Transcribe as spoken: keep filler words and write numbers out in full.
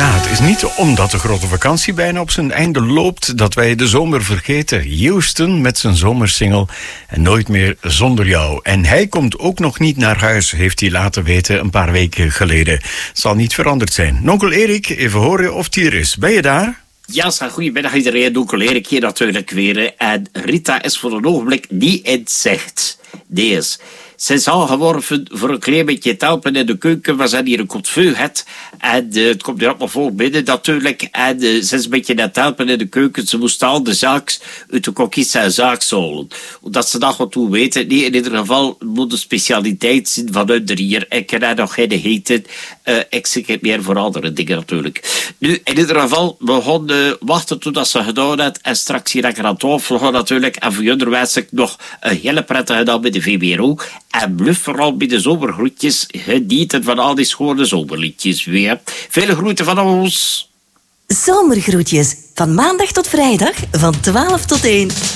Ja, het is niet omdat de grote vakantie bijna op zijn einde loopt dat wij de zomer vergeten. Houston met zijn zomersingle En Nooit meer zonder jou. En hij komt ook nog niet naar huis, heeft hij laten weten een paar weken geleden. Zal niet veranderd zijn. Nonkel Erik, even horen of hij er is. Ben je daar? Ja, goedemiddag iedereen. Nonkel Erik hier natuurlijk weer. En Rita is voor een ogenblik niet in zicht. Deze. Ze is aangeworven voor een klein beetje te helpen in de keuken. We zijn hier een kotfeu het. En uh, het komt er allemaal vol binnen natuurlijk. En uh, ze is een beetje aan het helpen in de keuken. Ze moest al de zaaks uit de kokkies en zaakzolen. Omdat ze dat wat toe weten. Nee, in ieder geval moet de specialiteit zijn vanuit de hier. Ik ken daar nog geen heten. Uh, ik zeg het meer voor andere dingen natuurlijk. Nu, in ieder geval, we gaan uh, wachten totdat ze gedaan heeft. En straks hier lekker aan tafel gaan natuurlijk. En voor jullie wens ik nog een hele prettige dag bij de V B R O. En blijf vooral bij de zomergroetjes genieten van al die schone zomerliedjes weer. Vele groeten van ons. Zomergroetjes. Van maandag tot vrijdag van twaalf tot één.